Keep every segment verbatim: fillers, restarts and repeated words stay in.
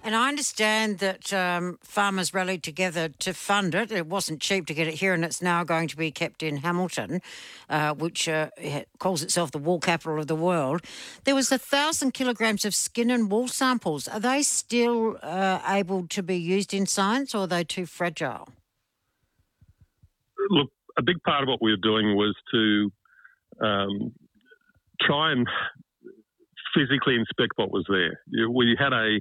And I understand that um, farmers rallied together to fund it. It wasn't cheap to get it here, and it's now going to be kept in Hamilton, uh, which uh, calls itself the wool capital of the world. There was a thousand kilograms of skin and wool samples. Are they still uh, able to be used in science, or are they too fragile? Look, a big part of what we were doing was to um, try and physically inspect what was there. We had a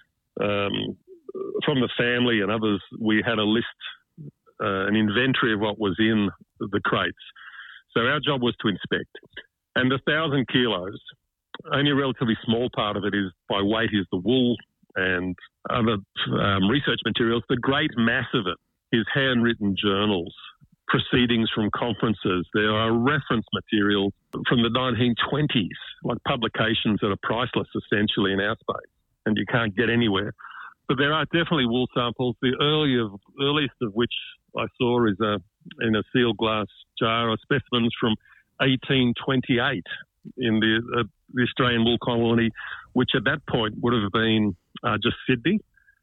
Um, from the family and others, we had a list, uh, an inventory of what was in the crates. So our job was to inspect. And the thousand kilos, only a relatively small part of it is by weight is the wool and other um, research materials. The great mass of it is handwritten journals, proceedings from conferences. There are reference materials from the nineteen twenties, like publications that are priceless essentially in our space, and you can't get anywhere. But there are definitely wool samples. The earlier, earliest of which I saw is a, in a sealed glass jar of specimens from eighteen twenty-eight in the, uh, the Australian wool colony, which at that point would have been uh, just Sydney.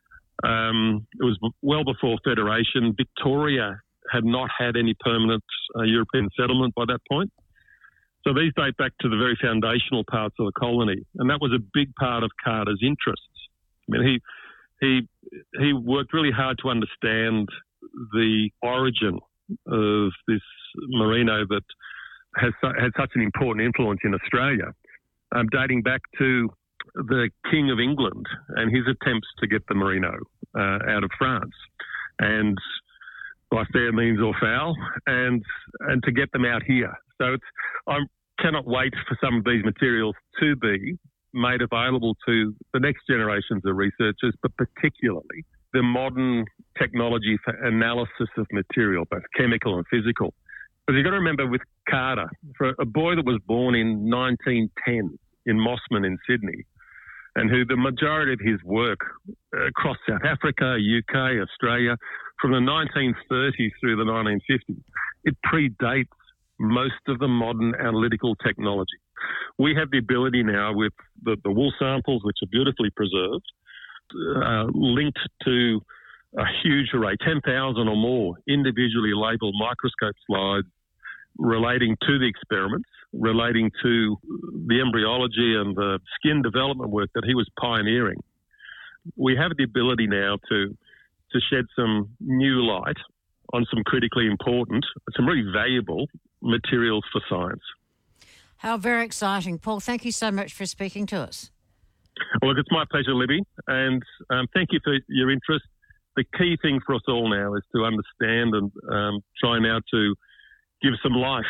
Um, it was well before Federation. Victoria had not had any permanent uh, European settlement by that point. So these date back to the very foundational parts of the colony, and that was a big part of Carter's interests. I mean, he he he worked really hard to understand the origin of this merino that has had such an important influence in Australia, um, dating back to the King of England and his attempts to get the merino uh, out of France, and by fair means or foul, and and to get them out here. So it's, I cannot wait for some of these materials to be made available to the next generations of researchers, but particularly the modern technology for analysis of material, both chemical and physical. But you've got to remember with Carter, for a boy that was born in nineteen ten in Mossman in Sydney, and who the majority of his work across South Africa, U K, Australia, from the nineteen thirties through the nineteen fifties, it predates most of the modern analytical technology. We have the ability now with the, the wool samples, which are beautifully preserved, uh, linked to a huge array, ten thousand or more individually labelled microscope slides relating to the experiments, relating to the embryology and the skin development work that he was pioneering. We have the ability now to to shed some new light on some critically important, some really valuable materials for science. How very exciting. Paul, thank you so much for speaking to us. Well, look, it's my pleasure, Libby, and um, thank you for your interest. The key thing for us all now is to understand and um, try now to give some life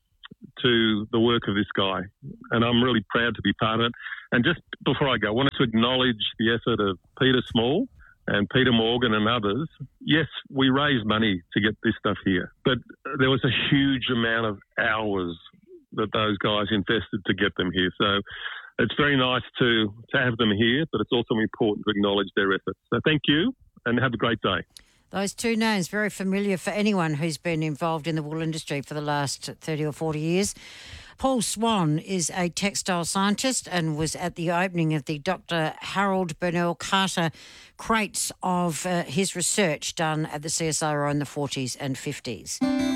to the work of this guy, and I'm really proud to be part of it. And just before I go, I wanted to acknowledge the effort of Peter Small and Peter Morgan and others. Yes, we raised money to get this stuff here, but there was a huge amount of hours that those guys invested to get them here. So it's very nice to, to have them here, but it's also important to acknowledge their efforts. So thank you and have a great day. Those two names, very familiar for anyone who's been involved in the wool industry for the last thirty or forty years. Paul Swan is a textile scientist and was at the opening of the Doctor Harold Burnell Carter crates of uh, his research done at the C S I R O in the forties and fifties.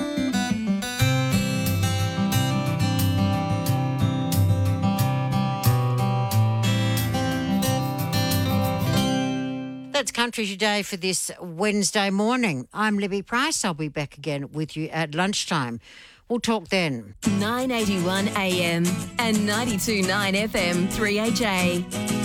That's Country Today for this Wednesday morning. I'm Libby Price. I'll be back again with you at lunchtime. We'll talk then. nine eighty-one A M and ninety-two point nine F M three H A.